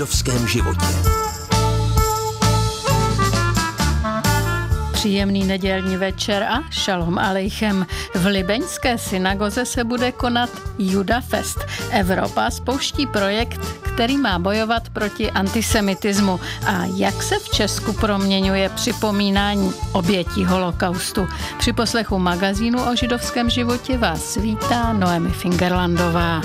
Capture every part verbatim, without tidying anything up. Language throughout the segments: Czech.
židovském životě. Příjemný nedělní večer a šalom alejchem. V libeňské synagoze se bude konat Judafest. Evropa spouští projekt, který má bojovat proti antisemitismu. A jak se v Česku proměňuje připomínání obětí holokaustu? Při poslechu magazínu o židovském životě vás vítá Noemi Fingerlandová.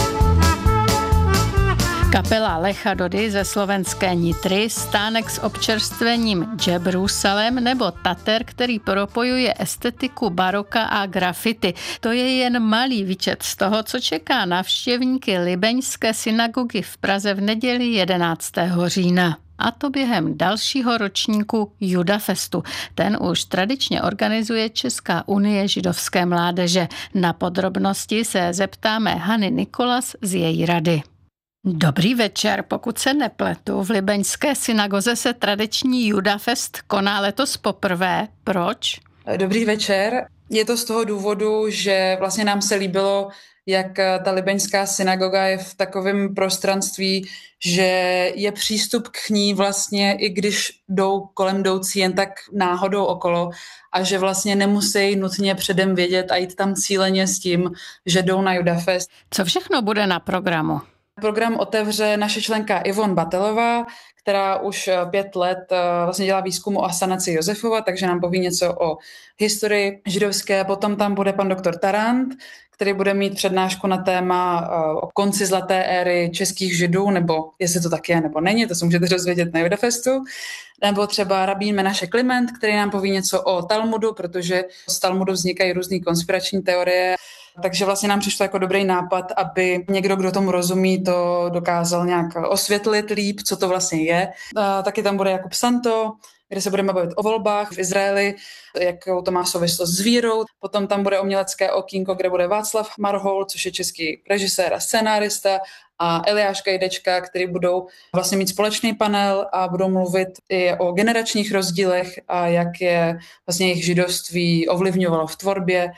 Kapela Lecha Dody ze slovenské Nitry, stánek s občerstvením Jerusalem nebo Tater, který propojuje estetiku baroka a grafity. To je jen malý výčet z toho, co čeká navštěvníky libeňské synagogy v Praze v neděli jedenáctého října. A to během dalšího ročníku Judafestu. Ten už tradičně organizuje Česká unie židovské mládeže. Na podrobnosti se zeptáme Hany Nikolas z její rady. Dobrý večer, pokud se nepletu, v libeňské synagoze se tradiční Judafest koná letos poprvé. Proč? Dobrý večer. Je to z toho důvodu, že vlastně nám se líbilo, jak ta libeňská synagoga je v takovém prostranství, že je přístup k ní vlastně, i když jdou kolem jdoucí jen tak náhodou okolo, a že vlastně nemusí nutně předem vědět a jít tam cíleně s tím, že jdou na Judafest. Co všechno bude na programu? Program otevře naše členka Ivon Batelová, která už pět let vlastně dělá výzkum o asanaci Josefova, takže nám poví něco o historii židovské. Potom tam bude pan doktor Tarant, který bude mít přednášku na téma o konci zlaté éry českých židů, nebo jestli to tak je, nebo není, to se můžete dozvědět na Judafestu. Nebo třeba rabín Menaše Kliment, který nám poví něco o Talmudu, protože z Talmudu vznikají různé konspirační teorie. Takže vlastně nám přišlo jako dobrý nápad, aby někdo, kdo tomu rozumí, to dokázal nějak osvětlit líp, co to vlastně je. A taky tam bude Jakub Santo, kde se budeme bavit o volbách v Izraeli, jakou to má souvislost s vírou. Potom tam bude umělecké okýnko, kde bude Václav Marhoul, což je český režisér a scenárista, a Eliáš Gajdečka, který budou vlastně mít společný panel a budou mluvit i o generačních rozdílech a jak je vlastně jejich židovství ovlivňovalo v tvorbě.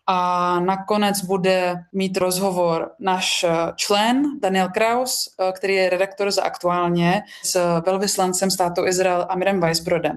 A nakonec bude mít rozhovor náš člen Daniel Kraus, který je redaktor za Aktuálně, s velvyslancem státu Izrael Amirem Weisbrodem.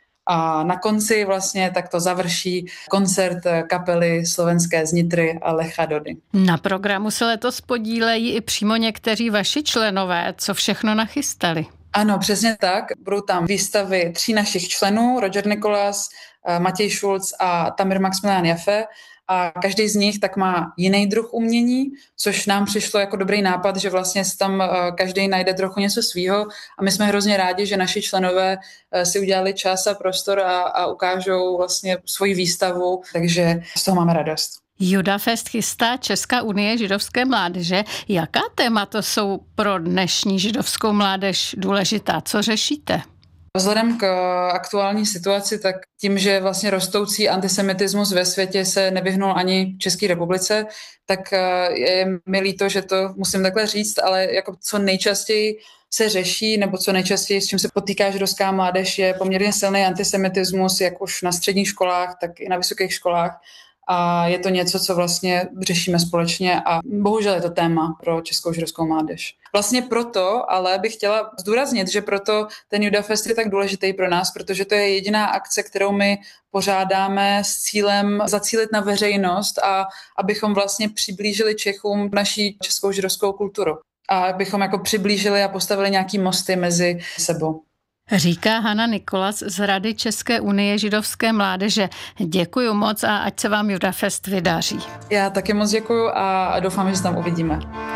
A na konci vlastně tak to završí koncert kapely slovenské z Nitry a Lecha Dody. Na programu se letos podílejí i přímo někteří vaši členové. Co všechno nachystali? Ano, přesně tak. Budou tam výstavy tří našich členů, Roger Nikolas, Matěj Šulc a Tamir Maximilian Jaffe. A každý z nich tak má jiný druh umění, což nám přišlo jako dobrý nápad, že vlastně tam každý najde trochu něco svýho, a my jsme hrozně rádi, že naši členové si udělali čas a prostor a, a ukážou vlastně svoji výstavu, takže z toho máme radost. Judafest chystá Česká unie židovské mládeže. Jaká témata jsou pro dnešní židovskou mládež důležitá? Co řešíte? Vzhledem k aktuální situaci, tak tím, že vlastně rostoucí antisemitismus ve světě se nevyhnul ani České republice, tak je mi líto, že to musím takhle říct, ale jako co nejčastěji se řeší, nebo co nejčastěji, s čím se potýká židovská mládež, je poměrně silný antisemitismus, jak už na středních školách, tak i na vysokých školách. A je to něco, co vlastně řešíme společně, a bohužel je to téma pro českou židovskou mládež. Vlastně proto, ale bych chtěla zdůraznit, že proto ten Judafest je tak důležitý pro nás, protože to je jediná akce, kterou my pořádáme s cílem zacílit na veřejnost a abychom vlastně přiblížili Čechům naší českou židovskou kulturu. A abychom jako přiblížili a postavili nějaký mosty mezi sebou. Říká Hana Nikolas z Rady České unie židovské mládeže. Děkuju moc a ať se vám Judafest vydaří. Já taky moc děkuju a doufám, že se tam uvidíme.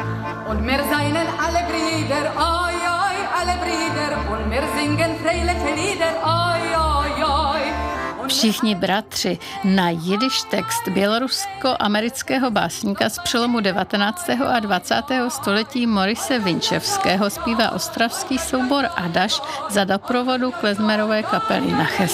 Všichni bratři na jidiš text bělorusko-amerického básníka z přelomu devatenáctého a dvacátého století Morise Vinčevského zpívá ostravský soubor Adaš za doprovodu klezmerové kapely Naches.